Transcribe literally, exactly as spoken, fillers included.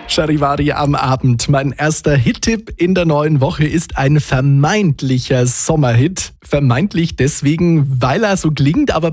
Charivari am Abend. Mein erster Hit-Tipp in der neuen Woche ist ein vermeintlicher Sommerhit. Vermeintlich deswegen, weil er so klingt, aber